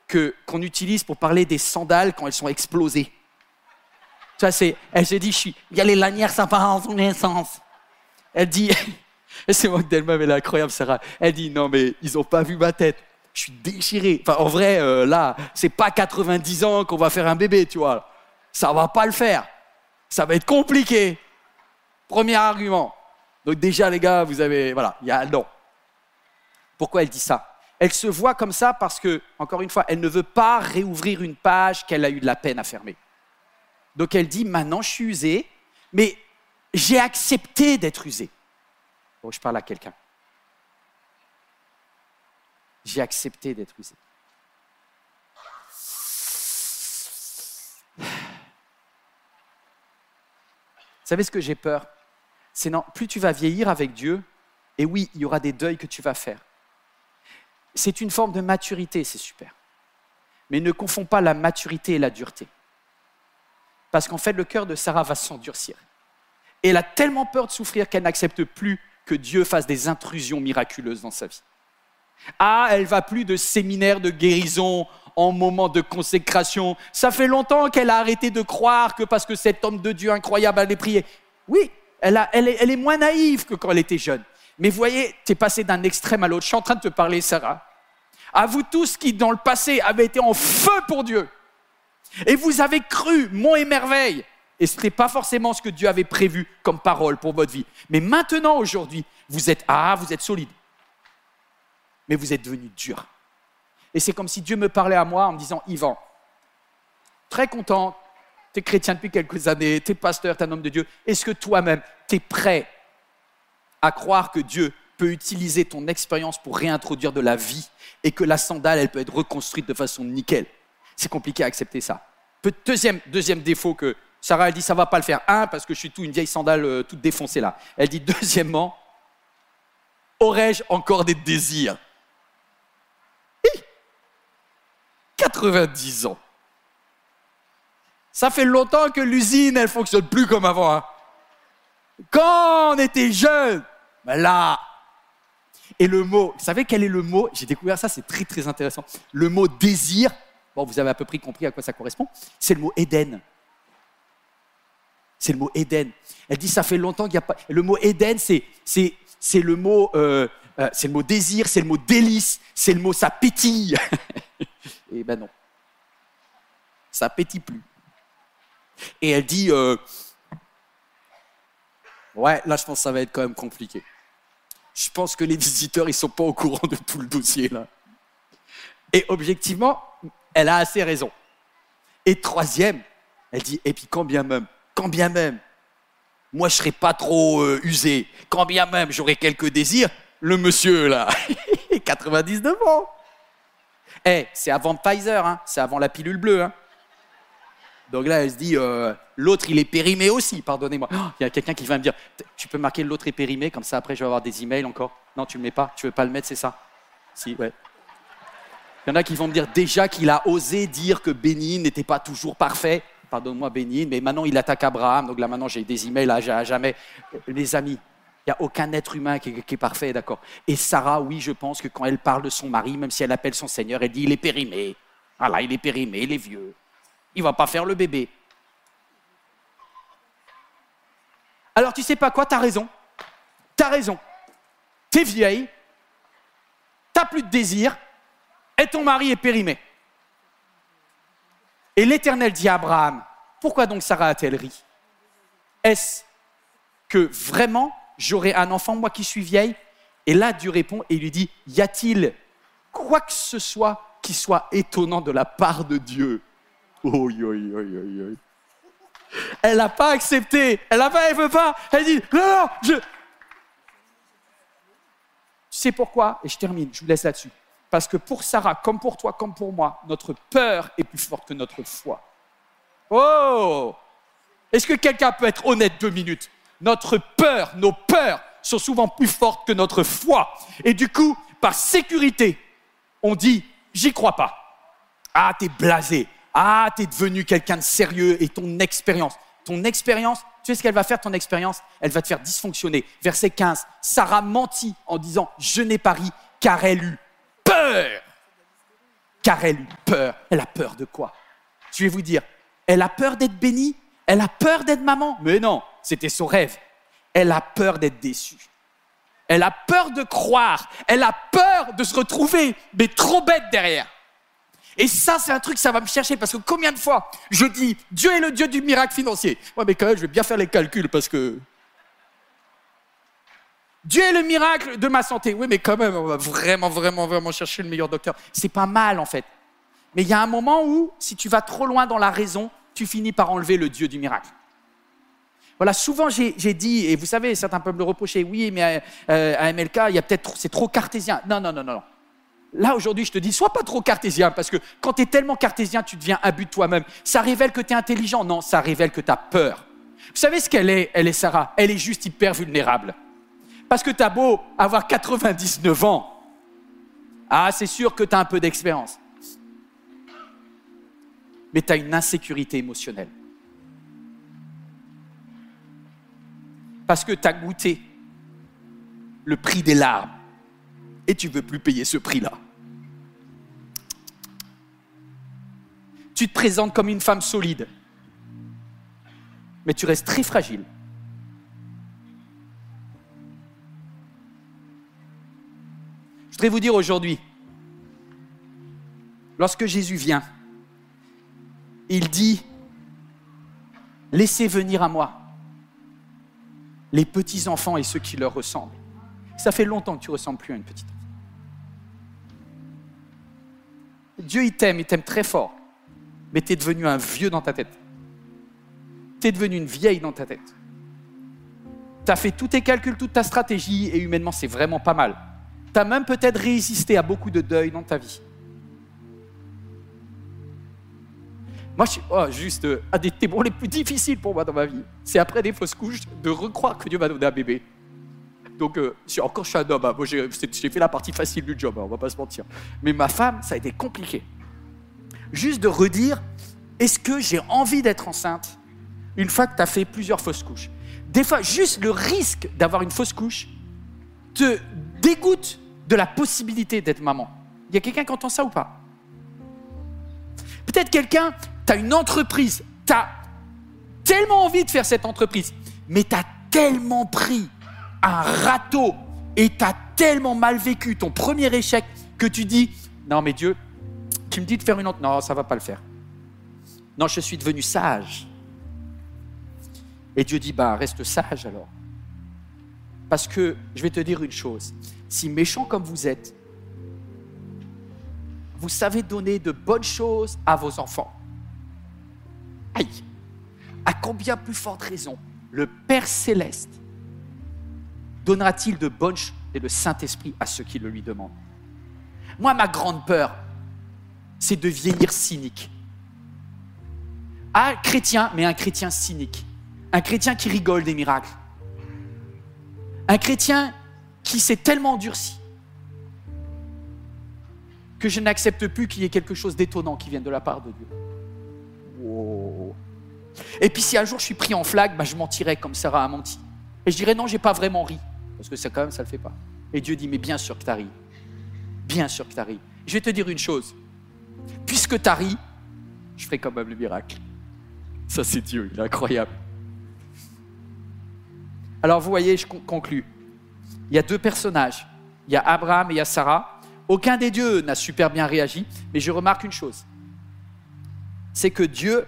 qu'on utilise pour parler des sandales quand elles sont explosées. Tu vois, elle se dit, il y a les lanières, ça part dans tous les sens. Elle dit, et c'est moi que d'elle-même, elle est incroyable, Sarah. Elle dit, non mais ils n'ont pas vu ma tête. Je suis déchiré. Enfin, en vrai, là, c'est pas 90 ans qu'on va faire un bébé, tu vois. Ça va pas le faire. Ça va être compliqué. Premier argument. Donc déjà, les gars, vous avez... Voilà, il y a non. Pourquoi elle dit ça? Elle se voit comme ça parce que, encore une fois, elle ne veut pas réouvrir une page qu'elle a eu de la peine à fermer. Donc elle dit, maintenant je suis usée, mais j'ai accepté d'être usée. Bon, je parle à quelqu'un. J'ai accepté d'être usée. Vous savez ce que j'ai peur? C'est non, plus tu vas vieillir avec Dieu, et oui, il y aura des deuils que tu vas faire. C'est une forme de maturité, c'est super. Mais ne confonds pas la maturité et la dureté. Parce qu'en fait, le cœur de Sarah va s'endurcir. Et elle a tellement peur de souffrir qu'elle n'accepte plus que Dieu fasse des intrusions miraculeuses dans sa vie. Ah, elle va plus de séminaire de guérison en moment de consécration. Ça fait longtemps qu'elle a arrêté de croire que parce que cet homme de Dieu incroyable allait prier. Oui, elle est moins naïve que quand elle était jeune. Mais vous voyez, tu es passé d'un extrême à l'autre. Je suis en train de te parler, Sarah. À vous tous qui, dans le passé, avez été en feu pour Dieu. Et vous avez cru, monts et merveilles. Et ce n'était pas forcément ce que Dieu avait prévu comme parole pour votre vie. Mais maintenant, aujourd'hui, vous êtes solide. Mais vous êtes devenu dur. Et c'est comme si Dieu me parlait à moi en me disant, Yvan, très content, tu es chrétien depuis quelques années, tu es pasteur, tu es un homme de Dieu. Est-ce que toi-même, tu es prêt à croire que Dieu peut utiliser ton expérience pour réintroduire de la vie et que la sandale, elle peut être reconstruite de façon nickel? C'est compliqué à accepter ça. Deuxième défaut que Sarah, elle dit, ça ne va pas le faire. Un, parce que je suis une vieille sandale toute défoncée là. Elle dit, deuxièmement, aurais-je encore des désirs? 90 ans. Ça fait longtemps que l'usine, elle ne fonctionne plus comme avant. Hein. Quand on était jeunes, ben là. Et le mot, vous savez quel est le mot? J'ai découvert ça, c'est très très intéressant. Le mot désir, bon, vous avez à peu près compris à quoi ça correspond, c'est le mot Éden. C'est le mot Éden. Elle dit, ça fait longtemps qu'il n'y a pas... Le mot Éden, c'est le mot désir, c'est le mot délice, c'est le mot ça pétille. Et ben non. Ça pétille plus. Et elle dit, ouais, là je pense que ça va être quand même compliqué. Je pense que les visiteurs, ils ne sont pas au courant de tout le dossier là. Et objectivement, elle a assez raison. Et troisième, elle dit, et puis quand bien même, moi je ne serais pas trop usé, quand bien même j'aurais quelques désirs, le monsieur là, 99 ans. C'est avant Pfizer, hein, c'est avant la pilule bleue. Hein. Donc là, elle se dit, l'autre, il est périmé aussi, pardonnez-moi. Il y a quelqu'un qui va me dire, tu peux marquer l'autre est périmé, comme ça après je vais avoir des emails encore. Non, tu ne le mets pas, tu ne veux pas le mettre, c'est ça? Si, ouais. Il y en a qui vont me dire déjà qu'il a osé dire que Bénin n'était pas toujours parfait. Pardonne-moi Bénin, mais maintenant il attaque Abraham, donc là maintenant j'ai des emails à jamais. Les amis, il n'y a aucun être humain qui est parfait, d'accord? Et Sarah, oui, je pense que quand elle parle de son mari, même si elle appelle son Seigneur, elle dit il est périmé. Voilà, il est périmé, il est vieux. Il ne va pas faire le bébé. Alors tu sais pas quoi, t'as raison. T'es vieille, t'as plus de désir, et ton mari est périmé. Et l'Éternel dit à Abraham, pourquoi donc Sarah a-t-elle ri? Est-ce que vraiment j'aurai un enfant, moi qui suis vieille? Et là, Dieu répond et il lui dit, y a-t-il quoi que ce soit qui soit étonnant de la part de Dieu? Oh, elle n'a pas accepté, elle veut pas, elle dit, non, Tu sais pourquoi? Et je termine, je vous laisse là-dessus. Parce que pour Sarah, comme pour toi, comme pour moi, notre peur est plus forte que notre foi. Oh! Est-ce que quelqu'un peut être honnête 2 minutes? Notre peur, nos peurs sont souvent plus fortes que notre foi. Et du coup, par sécurité, on dit, j'y crois pas. Ah, t'es blasé. Ah, t'es devenu quelqu'un de sérieux et ton expérience, tu sais ce qu'elle va faire, ton expérience? Elle va te faire dysfonctionner. Verset 15, Sarah mentit en disant, je n'ai pas ri car elle eut peur. car elle eut peur. Elle a peur de quoi? Je vais vous dire, elle a peur d'être bénie, elle a peur d'être maman. Mais non, c'était son rêve. Elle a peur d'être déçue. Elle a peur de croire. Elle a peur de se retrouver, mais trop bête derrière. Et ça, c'est un truc, ça va me chercher, parce que combien de fois je dis, Dieu est le Dieu du miracle financier. Ouais, mais quand même, je vais bien faire les calculs, parce que... Dieu est le miracle de ma santé. Oui, mais quand même, on va vraiment chercher le meilleur docteur. C'est pas mal, en fait. Mais il y a un moment où, si tu vas trop loin dans la raison, tu finis par enlever le Dieu du miracle. Voilà, souvent j'ai dit, et vous savez, certains peuvent me le reprocher, oui, mais à MLK, c'est trop cartésien. Non. Là, aujourd'hui, je te dis, sois pas trop cartésien, parce que quand tu es tellement cartésien, tu deviens un but de toi-même. Ça révèle que tu es intelligent. Non, ça révèle que tu as peur. Vous savez ce qu'elle est, Sarah? Elle est juste hyper vulnérable. Parce que tu as beau avoir 99 ans, c'est sûr que tu as un peu d'expérience. Mais tu as une insécurité émotionnelle. Parce que tu as goûté le prix des larmes et tu ne veux plus payer ce prix-là. Tu te présentes comme une femme solide, mais tu restes très fragile. Je voudrais vous dire aujourd'hui, lorsque Jésus vient, il dit « Laissez venir à moi les petits-enfants et ceux qui leur ressemblent. » Ça fait longtemps que tu ne ressembles plus à une petite enfant. Dieu, il t'aime très fort, mais tu es devenu un vieux dans ta tête. Tu es devenu une vieille dans ta tête. Tu as fait tous tes calculs, toute ta stratégie, et humainement, c'est vraiment pas mal. Tu as même peut-être résisté à beaucoup de deuil dans ta vie. Moi, un des témoins les plus difficiles pour moi dans ma vie, c'est après des fausses couches, de recroire que Dieu m'a donné un bébé. Donc, je suis un homme, moi j'ai fait la partie facile du job, on va pas se mentir. Mais ma femme, ça a été compliqué. Juste de redire, est-ce que j'ai envie d'être enceinte une fois que tu as fait plusieurs fausses couches? Des fois, juste le risque d'avoir une fausse couche te dégoûte de la possibilité d'être maman. Il y a quelqu'un qui entend ça ou pas? Peut-être quelqu'un, tu as une entreprise, tu as tellement envie de faire cette entreprise, mais tu as tellement pris un râteau et tu as tellement mal vécu ton premier échec que tu dis, non mais Dieu, tu me dis de faire une autre, non ça ne va pas le faire. Non, je suis devenu sage. Et Dieu dit, reste sage alors. Parce que je vais te dire une chose, si méchant comme vous êtes, vous savez donner de bonnes choses à vos enfants. Aïe! À combien plus forte raison le Père Céleste donnera-t-il de bonnes choses et le Saint-Esprit à ceux qui le lui demandent? Moi, ma grande peur, c'est de vieillir cynique. Un chrétien, mais un chrétien cynique. Un chrétien qui rigole des miracles. Un chrétien qui s'est tellement endurci que je n'accepte plus qu'il y ait quelque chose d'étonnant qui vienne de la part de Dieu. Wow. Et puis si un jour je suis pris en flag, je mentirais comme Sarah a menti. Et je dirais non, j'ai pas vraiment ri. Parce que ça quand même, ça le fait pas. Et Dieu dit, mais bien sûr que tu as ri. Bien sûr que tu as ri. Je vais te dire une chose. Puisque tu as ri, je ferai quand même le miracle. Ça c'est Dieu, il est incroyable. Alors vous voyez, je conclue. Il y a deux personnages. Il y a Abraham et il y a Sarah. Aucun des deux n'a super bien réagi, mais je remarque une chose. C'est que Dieu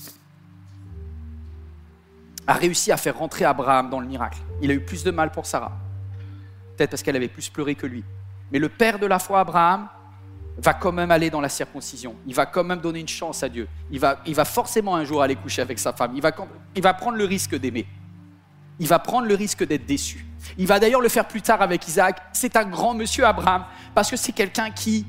a réussi à faire rentrer Abraham dans le miracle. Il a eu plus de mal pour Sarah. Peut-être parce qu'elle avait plus pleuré que lui. Mais le père de la foi, Abraham, va quand même aller dans la circoncision. Il va quand même donner une chance à Dieu. Il va forcément un jour aller coucher avec sa femme. Il va prendre le risque d'aimer. Il va prendre le risque d'être déçu. Il va d'ailleurs le faire plus tard avec Isaac. C'est un grand monsieur, Abraham, parce que c'est quelqu'un qui...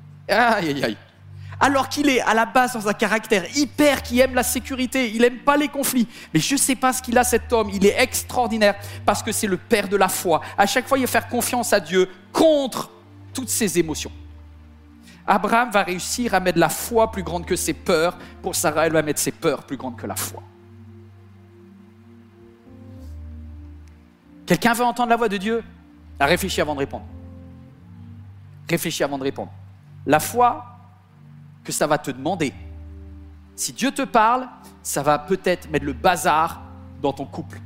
Alors qu'il est à la base dans un caractère hyper, qui aime la sécurité, il n'aime pas les conflits. Mais je ne sais pas ce qu'il a, cet homme. Il est extraordinaire parce que c'est le père de la foi. À chaque fois, il va faire confiance à Dieu contre toutes ses émotions. Abraham va réussir à mettre la foi plus grande que ses peurs. Pour Sarah, elle va mettre ses peurs plus grandes que la foi. Quelqu'un veut entendre la voix de Dieu? Réfléchis avant de répondre. Réfléchis avant de répondre. La foi, que ça va te demander. Si Dieu te parle, ça va peut-être mettre le bazar dans ton couple.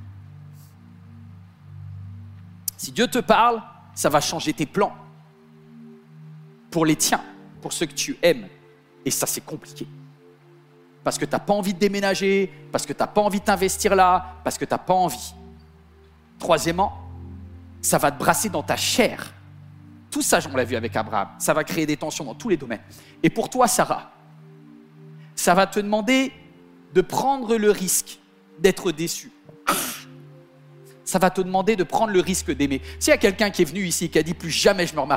Si Dieu te parle, ça va changer tes plans pour les tiens, pour ceux que tu aimes. Et ça, c'est compliqué. Parce que tu n'as pas envie de déménager, parce que tu n'as pas envie de t'investir là, parce que tu n'as pas envie. Troisièmement, ça va te brasser dans ta chair. Tout ça, on l'a vu avec Abraham. Ça va créer des tensions dans tous les domaines. Et pour toi, Sarah, ça va te demander de prendre le risque d'être déçu. Ça va te demander de prendre le risque d'aimer. S'il y a quelqu'un qui est venu ici et qui a dit « plus jamais je me remarie »,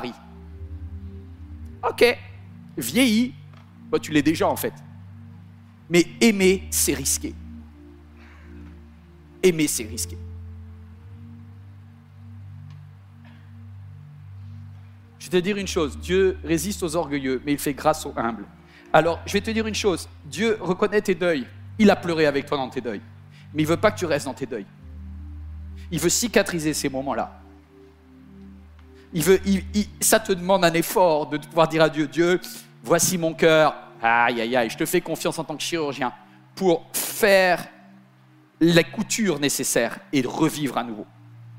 ok, vieillis, bah, tu l'es déjà en fait. Mais aimer, c'est risqué. Aimer, c'est risqué. Je vais te dire une chose, Dieu résiste aux orgueilleux, mais il fait grâce aux humbles. Alors, je vais te dire une chose, Dieu reconnaît tes deuils. Il a pleuré avec toi dans tes deuils. Mais il ne veut pas que tu restes dans tes deuils. Il veut cicatriser ces moments-là. Ça te demande un effort de pouvoir dire à Dieu, Dieu, voici mon cœur, aïe, aïe, aïe, je te fais confiance en tant que chirurgien pour faire la couture nécessaire et de revivre à nouveau.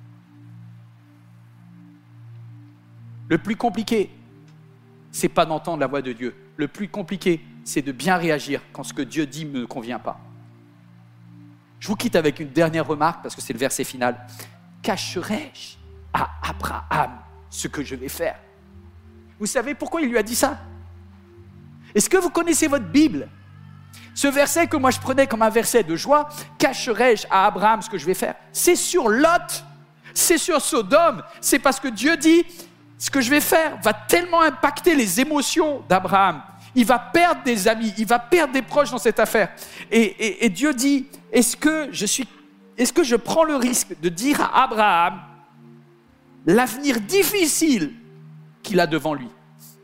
Le plus compliqué, c'est pas d'entendre la voix de Dieu. Le plus compliqué, c'est de bien réagir quand ce que Dieu dit ne me convient pas. Je vous quitte avec une dernière remarque parce que c'est le verset final. Cacherai-je à Abraham ce que je vais faire? Vous savez pourquoi il lui a dit ça? Est-ce que vous connaissez votre Bible? Ce verset que moi je prenais comme un verset de joie, cacherai-je à Abraham ce que je vais faire? C'est sur Lot, c'est sur Sodome, c'est parce que Dieu dit ce que je vais faire va tellement impacter les émotions d'Abraham. Il va perdre des amis, il va perdre des proches dans cette affaire. Et Dieu dit, est-ce que je prends le risque de dire à Abraham l'avenir difficile qu'il a devant lui?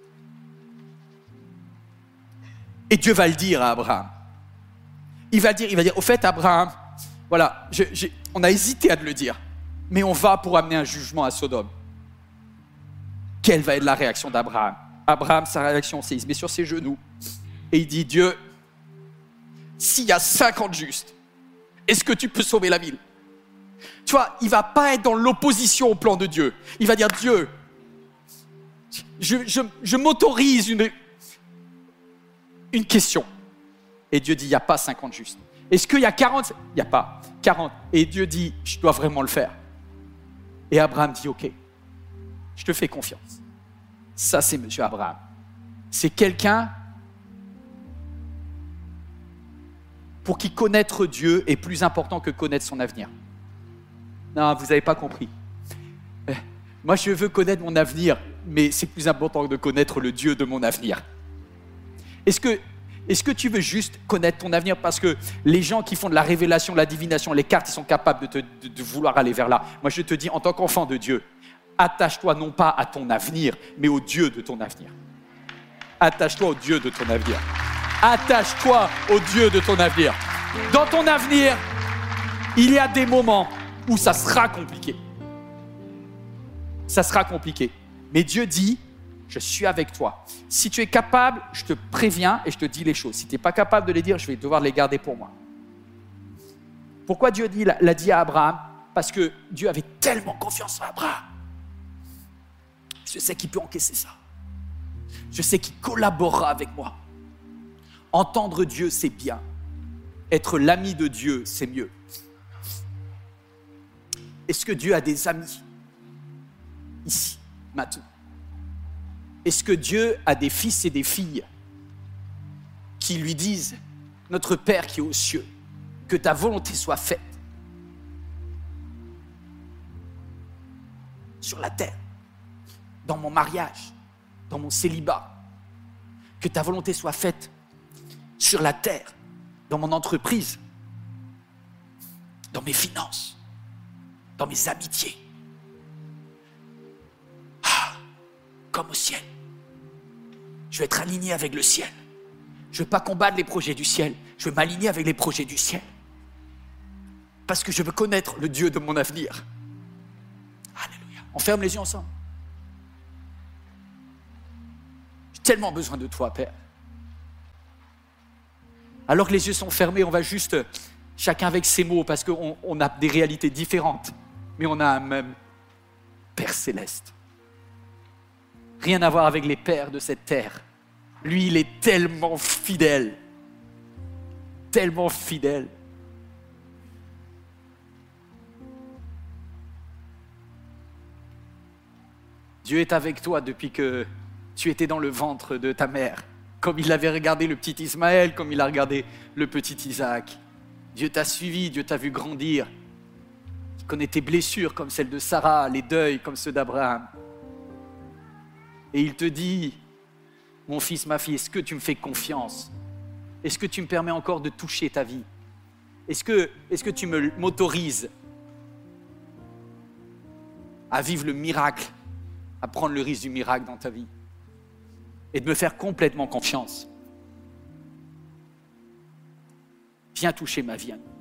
Et Dieu va le dire à Abraham. Il va dire, au fait Abraham, voilà, on a hésité à te le dire, mais on va pour amener un jugement à Sodome. Quelle va être la réaction d'Abraham? Abraham, sa réaction, c'est il se met sur ses genoux et il dit, Dieu, s'il y a 50 justes, est-ce que tu peux sauver la ville? Tu vois, il ne va pas être dans l'opposition au plan de Dieu. Il va dire, Dieu, je m'autorise une question. Et Dieu dit, il n'y a pas 50 justes. Est-ce qu'il y a 40? Il n'y a pas 40. Et Dieu dit, je dois vraiment le faire. Et Abraham dit, ok, je te fais confiance. Ça, c'est monsieur Abraham. C'est quelqu'un pour qui connaître Dieu est plus important que connaître son avenir. Non, vous n'avez pas compris. Moi, je veux connaître mon avenir, mais c'est plus important de connaître le Dieu de mon avenir. Est-ce que tu veux juste connaître ton avenir parce que les gens qui font de la révélation, de la divination, les cartes, ils sont capables de vouloir aller vers là? Moi, je te dis, en tant qu'enfant de Dieu, attache-toi non pas à ton avenir, mais au Dieu de ton avenir. Attache-toi au Dieu de ton avenir. Attache-toi au Dieu de ton avenir. Dans ton avenir, il y a des moments où ça sera compliqué. Ça sera compliqué. Mais Dieu dit, je suis avec toi. Si tu es capable, je te préviens et je te dis les choses. Si tu n'es pas capable de les dire, je vais devoir les garder pour moi. Pourquoi Dieu l'a dit à Abraham? Parce que Dieu avait tellement confiance en Abraham. Je sais qu'il peut encaisser ça. Je sais qu'il collaborera avec moi. Entendre Dieu, c'est bien. Être l'ami de Dieu, c'est mieux. Est-ce que Dieu a des amis ici, maintenant? Est-ce que Dieu a des fils et des filles qui lui disent « Notre Père qui est aux cieux, que ta volonté soit faite sur la terre, dans mon mariage, dans mon célibat, que ta volonté soit faite sur la terre, dans mon entreprise, dans mes finances, dans mes amitiés, comme au ciel. Je vais être aligné avec le ciel. Je ne veux pas combattre les projets du ciel. Je veux m'aligner avec les projets du ciel. Parce que je veux connaître le Dieu de mon avenir. Alléluia. On ferme les yeux ensemble. J'ai tellement besoin de toi, Père. Alors que les yeux sont fermés, on va juste, chacun avec ses mots, parce qu'on a des réalités différentes, mais on a un même Père céleste. Rien à voir avec les pères de cette terre. Lui, il est tellement fidèle. Tellement fidèle. Dieu est avec toi depuis que tu étais dans le ventre de ta mère. Comme il avait regardé le petit Ismaël, comme il a regardé le petit Isaac. Dieu t'a suivi, Dieu t'a vu grandir. Il connaît tes blessures comme celles de Sarah, les deuils comme ceux d'Abraham. Et il te dit, mon fils, ma fille, est-ce que tu me fais confiance? Est-ce que tu me permets encore de toucher ta vie? Est-ce que tu m'autorises à vivre le miracle, à prendre le risque du miracle dans ta vie et de me faire complètement confiance? Viens toucher ma vie.